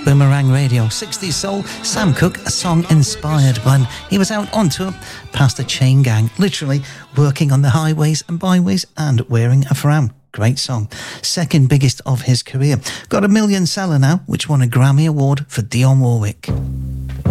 Boomerang Radio, 60s soul. Sam Cooke, a song inspired when he was out on tour past the Chain Gang, literally working on the highways and byways and wearing a frown. Great song. Second biggest of his career. Got a million seller now, which won a Grammy Award for Dionne Warwick.